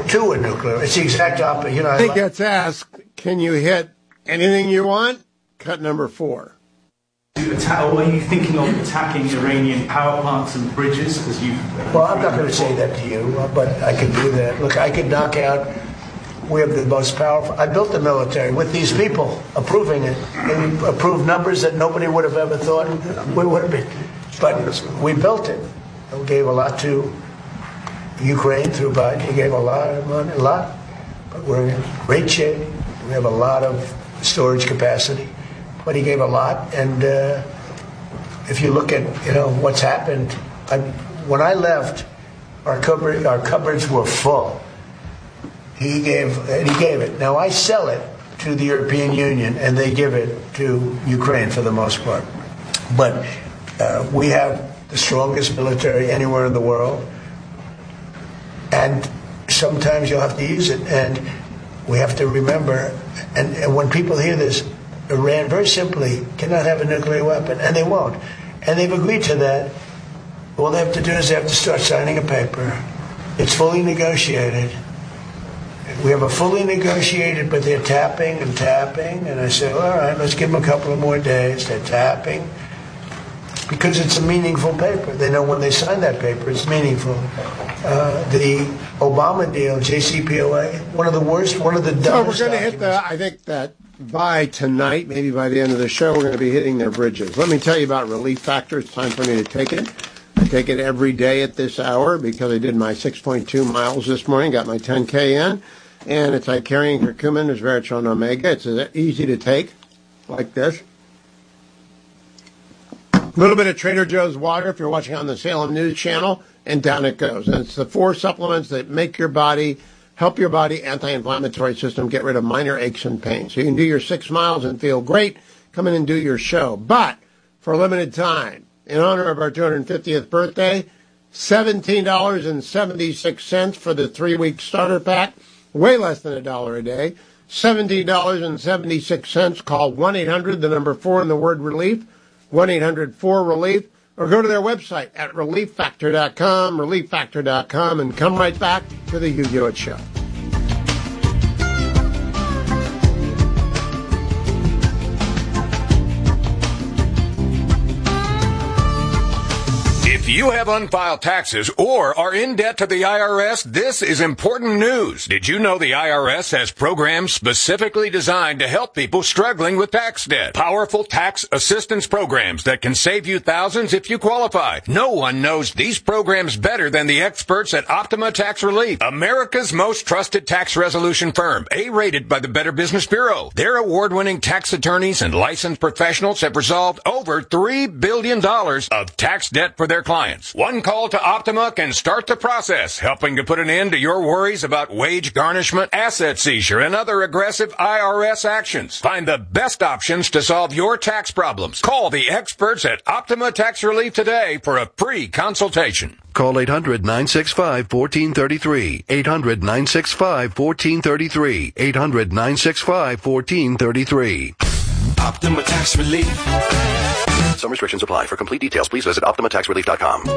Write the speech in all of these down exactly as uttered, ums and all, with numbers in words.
two are nuclear. It's the exact opposite. You know, I think gets asked, can you hit anything you want? Cut number four. Attack, or are you thinking of attacking Iranian power plants and bridges? As you well, I'm not going to say that to you, but I can do that. Look, I can knock out. We have the most powerful. I built the military with these people approving it. And we approved numbers that nobody would have ever thought we would have been. But we built it. We gave a lot to Ukraine through Biden. He gave a lot of money, a lot. But we're in great shape. We have a lot of storage capacity. But he gave a lot. And uh, if you look at, you know, what's happened, I, when I left, our cupboard, our cupboards were full. He gave, and he gave it. Now I sell it to the European Union, and they give it to Ukraine for the most part. But uh, we have the strongest military anywhere in the world, and sometimes you'll have to use it. And we have to remember, and, and when people hear this, Iran very simply cannot have a nuclear weapon, and they won't. And they've agreed to that. All they have to do is they have to start signing a paper. It's fully negotiated. We have a fully negotiated, but they're tapping and tapping. And I said, all right, let's give them a couple of more days. They're tapping. Because it's a meaningful paper. They know when they sign that paper, it's meaningful. Uh, the Obama deal, J C P O A, one of the worst, one of the dumbest. So we're going to hit the, I think that by tonight, maybe by the end of the show, we're going to be hitting their bridges. Let me tell you about Relief Factor. It's time for me to take it. I take it every day at this hour because I did my six point two miles this morning, got my ten K in. And it's like carrying curcumin, resveratrol, and omega. It's easy to take, like this. A little bit of Trader Joe's water if you're watching on the Salem News Channel, and down it goes. And it's the four supplements that make your body, help your body, anti-inflammatory system, get rid of minor aches and pains. So you can do your six miles and feel great. Come in and do your show. But for a limited time, in honor of our two hundred fiftieth birthday, seventeen dollars and seventy-six cents for the three-week starter pack. Way less than a dollar a day. seventeen dollars and seventy-six cents. Call one eight hundred, the number four in the word relief, one eight hundred four relief, or go to their website at relief factor dot com, relief factor dot com, and come right back to the Hugh Hewitt Show. If you have unfiled taxes or are in debt to the I R S, this is important news. Did you know the I R S has programs specifically designed to help people struggling with tax debt? Powerful tax assistance programs that can save you thousands if you qualify. No one knows these programs better than the experts at Optima Tax Relief, America's most trusted tax resolution firm, A-rated by the Better Business Bureau. Their award-winning tax attorneys and licensed professionals have resolved over three billion dollars of tax debt for their clients. One call to Optima can start the process, helping to put an end to your worries about wage garnishment, asset seizure, and other aggressive I R S actions. Find the best options to solve your tax problems. Call the experts at Optima Tax Relief today for a free consultation. Call eight hundred nine six five one four three three. eight hundred nine six five one four three three. eight hundred nine six five one four three three. Optima Tax Relief. Some restrictions apply. For complete details, please visit optima tax relief dot com.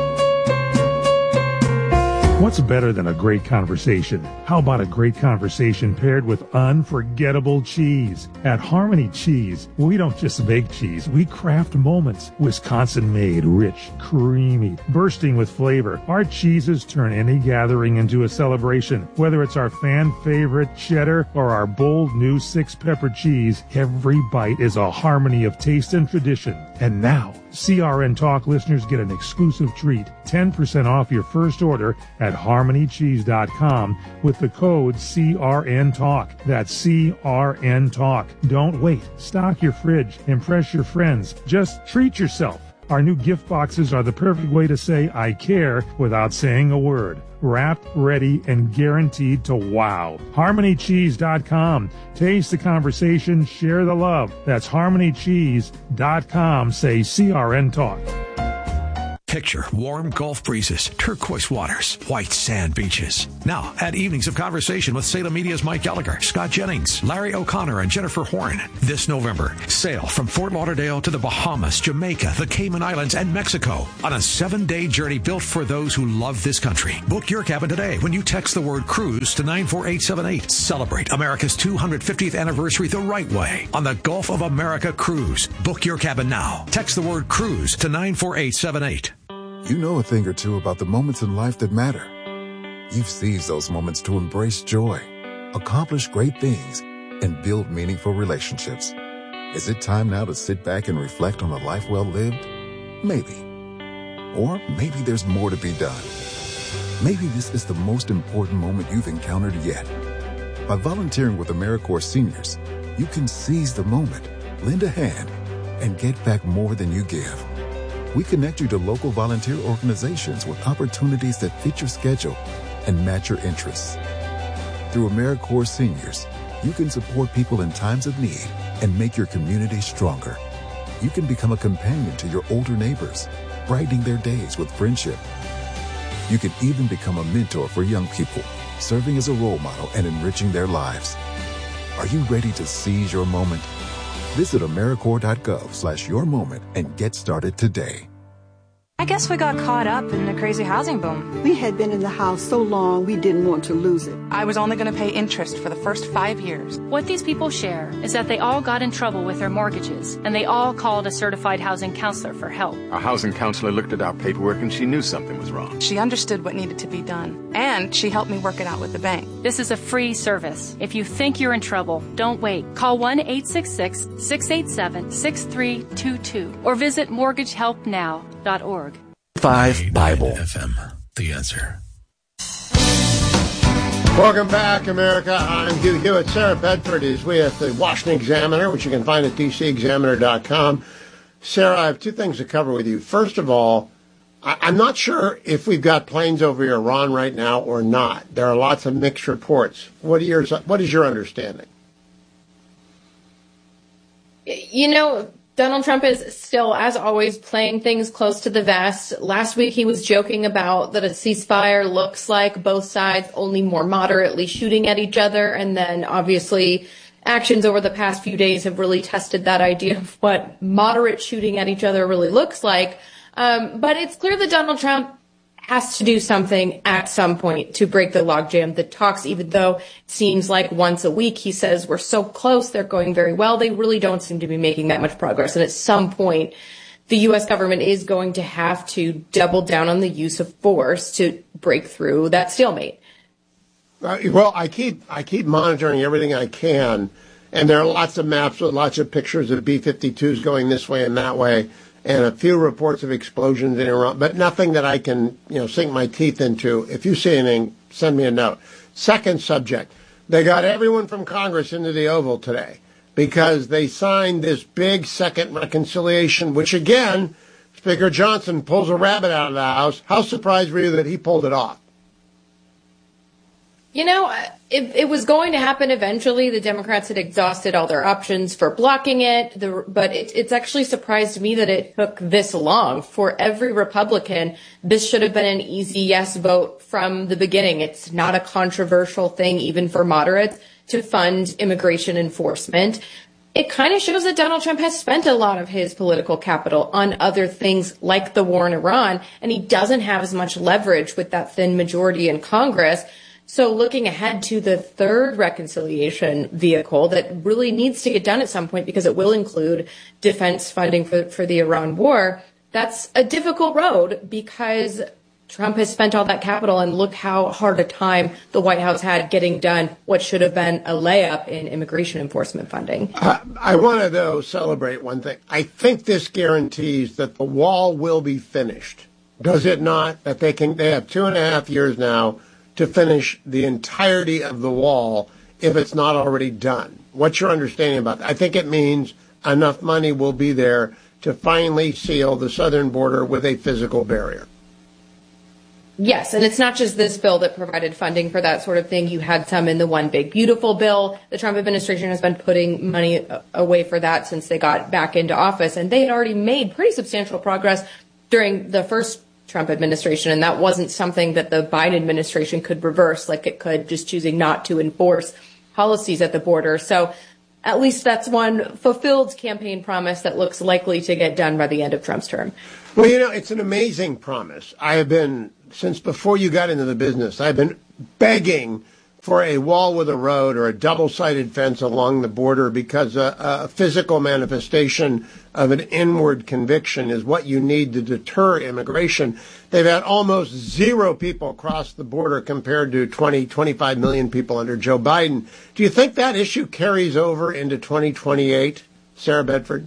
What's better than a great conversation? How about a great conversation paired with unforgettable cheese? At Harmony Cheese, we don't just make cheese, we craft moments. Wisconsin-made, rich, creamy, bursting with flavor. Our cheeses turn any gathering into a celebration. Whether it's our fan-favorite cheddar or our bold new six-pepper cheese, every bite is a harmony of taste and tradition. And now, C R N Talk listeners get an exclusive treat, ten percent off your first order at harmony cheese dot com with the code C R N Talk. That's C R N Talk. Don't wait. Stock your fridge. Impress your friends. Just treat yourself. Our new gift boxes are the perfect way to say I care without saying a word. Wrapped, ready, and guaranteed to wow. harmony cheese dot com. Taste the conversation, share the love. That's harmony cheese dot com. Say C R N Talk. Picture warm Gulf breezes, turquoise waters, white sand beaches. Now, add evenings of conversation with Salem Media's Mike Gallagher, Scott Jennings, Larry O'Connor, and Jennifer Horn. This November, sail from Fort Lauderdale to the Bahamas, Jamaica, the Cayman Islands, and Mexico on a seven-day journey built for those who love this country. Book your cabin today when you text the word cruise to nine four eight seven eight. Celebrate America's two hundred fiftieth anniversary the right way on the Gulf of America Cruise. Book your cabin now. Text the word cruise to nine four eight seven eight. You know a thing or two about the moments in life that matter. You've seized those moments to embrace joy, accomplish great things, and build meaningful relationships. Is it time now to sit back and reflect on a life well lived? Maybe. Or maybe there's more to be done. Maybe this is the most important moment you've encountered yet. By volunteering with AmeriCorps Seniors, you can seize the moment, lend a hand, and get back more than you give. We connect you to local volunteer organizations with opportunities that fit your schedule and match your interests. Through AmeriCorps Seniors, you can support people in times of need and make your community stronger. You can become a companion to your older neighbors, brightening their days with friendship. You can even become a mentor for young people, serving as a role model and enriching their lives. Are you ready to seize your moment? Visit AmeriCorps.gov slash your moment and get started today. I guess we got caught up in the crazy housing boom. We had been in the house so long we didn't want to lose it. I was only going to pay interest for the first five years. What these people share is that they all got in trouble with their mortgages, and they all called a certified housing counselor for help. Our housing counselor looked at our paperwork and she knew something was wrong. She understood what needed to be done, and she helped me work it out with the bank. This is a free service. If you think you're in trouble, don't wait. Call one eight six six, six eight seven, six three two two or visit mortgage help now dot org. Five Bible F M, the answer. Welcome back, America. I'm Hugh Hewitt. Sarah Bedford is with the Washington Examiner, which you can find at d c examiner dot com. Sarah, I have two things to cover with you. First of all, I- I'm not sure if we've got planes over Iran right now or not. There are lots of mixed reports. What, are your, what is your understanding? You know, Donald Trump is still, as always, playing things close to the vest. Last week, he was joking about that a ceasefire looks like both sides only more moderately shooting at each other. And then, obviously, actions over the past few days have really tested that idea of what moderate shooting at each other really looks like. Um, but it's clear that Donald Trump has to do something at some point to break the logjam. The talks, even though it seems like once a week, he says we're so close, they're going very well, they really don't seem to be making that much progress. And at some point, the U S government is going to have to double down on the use of force to break through that stalemate. Uh, well, I keep I keep monitoring everything I can, and there are lots of maps with lots of pictures of B fifty-twos going this way and that way, and a few reports of explosions in Iran, but nothing that I can, you know, sink my teeth into. If you see anything, send me a note. Second subject, they got everyone from Congress into the Oval today because they signed this big second reconciliation, which again, Speaker Johnson pulls a rabbit out of the house. How surprised were you that he pulled it off? You know, it, it was going to happen eventually. The Democrats had exhausted all their options for blocking it, the, but it, it's actually surprised me that it took this long. For every Republican, this should have been an easy yes vote from the beginning. It's not a controversial thing, even for moderates, to fund immigration enforcement. It kind of shows that Donald Trump has spent a lot of his political capital on other things like the war in Iran, and he doesn't have as much leverage with that thin majority in Congress. So looking ahead to the third reconciliation vehicle that really needs to get done at some point because it will include defense funding for, for the Iran war, that's a difficult road because Trump has spent all that capital, and look how hard a time the White House had getting done what should have been a layup in immigration enforcement funding. Uh, I want to, though, celebrate one thing. I think this guarantees that the wall will be finished. Does it not? That they can, they have two and a half years now to finish the entirety of the wall if it's not already done. What's your understanding about that? I think it means enough money will be there to finally seal the southern border with a physical barrier. Yes, and it's not just this bill that provided funding for that sort of thing. You had some in the One Big Beautiful bill. The Trump administration has been putting money away for that since they got back into office, and they had already made pretty substantial progress during the first Trump administration, and that wasn't something that the Biden administration could reverse like it could just choosing not to enforce policies at the border. So at least that's one fulfilled campaign promise that looks likely to get done by the end of Trump's term. Well, you know, it's an amazing promise. I have been, since before you got into the business, I've been begging for a wall with a road or a double-sided fence along the border because a, a physical manifestation of an inward conviction is what you need to deter immigration. They've had almost zero people cross the border compared to twenty, twenty-five million people under Joe Biden. Do you think that issue carries over into twenty twenty-eight, Sarah Bedford?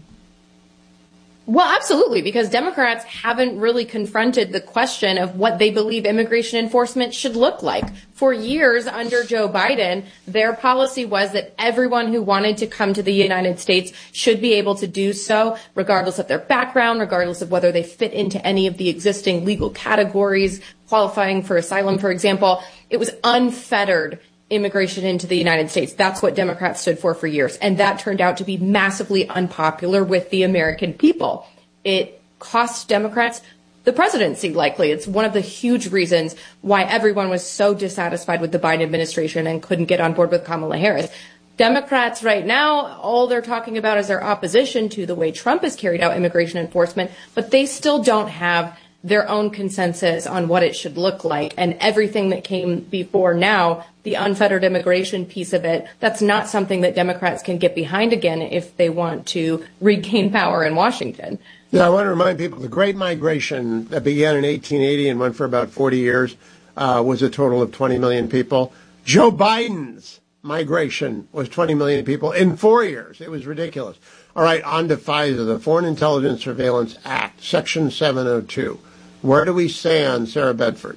Well, absolutely, because Democrats haven't really confronted the question of what they believe immigration enforcement should look like. For years under Joe Biden, their policy was that everyone who wanted to come to the United States should be able to do so, regardless of their background, regardless of whether they fit into any of the existing legal categories, qualifying for asylum, for example. It was unfettered immigration into the United States. That's what Democrats stood for for years. And that turned out to be massively unpopular with the American people. It cost Democrats the presidency, likely. It's one of the huge reasons why everyone was so dissatisfied with the Biden administration and couldn't get on board with Kamala Harris. Democrats right now, all they're talking about is their opposition to the way Trump has carried out immigration enforcement, but they still don't have their own consensus on what it should look like. And everything that came before now, the unfettered immigration piece of it, that's not something that Democrats can get behind again if they want to regain power in Washington. Yeah, I want to remind people the Great Migration that began in eighteen eighty and went for about forty years uh, was a total of twenty million people. Joe Biden's migration was twenty million people in four years. It was ridiculous. All right, on to FISA, the Foreign Intelligence Surveillance Act, Section seven oh two. Where do we stand, Sarah Bedford?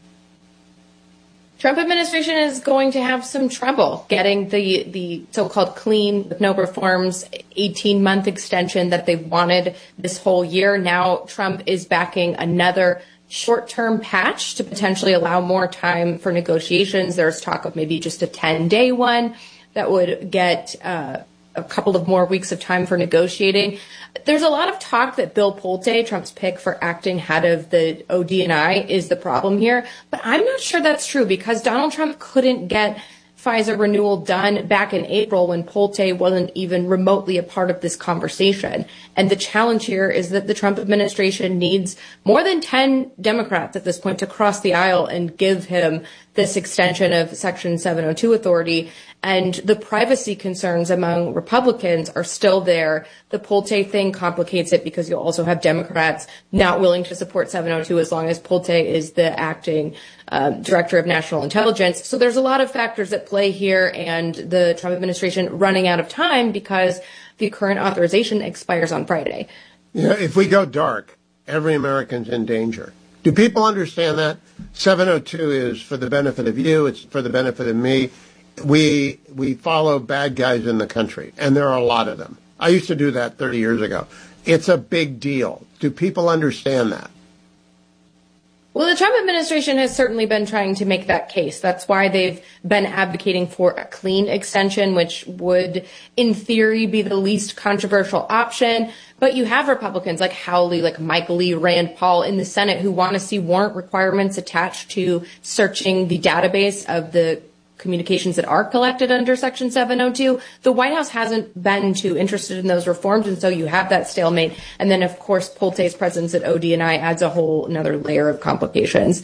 Trump administration is going to have some trouble getting the, the so-called clean, no reforms, eighteen-month extension that they've wanted this whole year. Now Trump is backing another short-term patch to potentially allow more time for negotiations. There's talk of maybe just a ten-day one that would get uh, a couple of more weeks of time for negotiating. There's a lot of talk that Bill Pulte, Trump's pick for acting head of the O D N I, is the problem here. But I'm not sure that's true because Donald Trump couldn't get FISA renewal done back in April when Pulte wasn't even remotely a part of this conversation. And the challenge here is that the Trump administration needs more than ten Democrats at this point to cross the aisle and give him this extension of Section seven oh two authority. And the privacy concerns among Republicans are still there. The Pulte thing complicates it because you'll also have Democrats not willing to support seven oh two as long as Pulte is the acting um, director of national intelligence. So there's a lot of factors at play here, and the Trump administration running out of time because the current authorization expires on Friday. Yeah, if we go dark, every American's in danger. Do people understand that? seven oh two is for the benefit of you. It's for the benefit of me. We we follow bad guys in the country, and there are a lot of them. I used to do that thirty years ago. It's a big deal. Do people understand that? Well, the Trump administration has certainly been trying to make that case. That's why they've been advocating for a clean extension, which would, in theory, be the least controversial option. But you have Republicans like Hawley, like Michael Lee, Rand Paul in the Senate who want to see warrant requirements attached to searching the database of the communications that are collected under Section seven oh two. The White House hasn't been too interested in those reforms, and so you have that stalemate. And then, of course, Pulte's presence at O D N I adds a whole another layer of complications.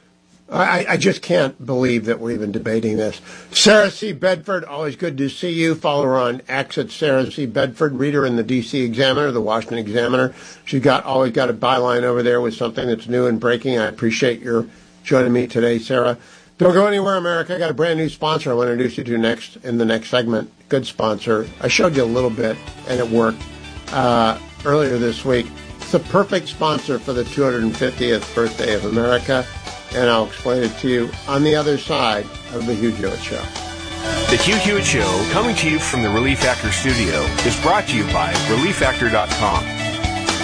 I, I just can't believe that we're even debating this. Sarah C. Bedford, always good to see you. Follow her on X at Sarah C. Bedford. Read her in the D C Examiner, the Washington Examiner. She's got always got a byline over there with something that's new and breaking. I appreciate your joining me today, Sarah. Don't go anywhere, America. I got a brand new sponsor I want to introduce you to next in the next segment. Good sponsor. I showed you a little bit, and it worked uh, earlier this week. It's the perfect sponsor for the two hundred fiftieth birthday of America, and I'll explain it to you on the other side of the Hugh Hewitt Show. The Hugh Hewitt Show, coming to you from the Relief Factor studio, is brought to you by relief factor dot com.